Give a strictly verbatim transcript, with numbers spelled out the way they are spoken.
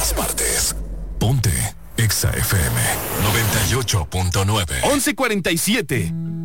todas partes. Ponte Exa F M noventa y ocho punto nueve. once cuarenta y siete.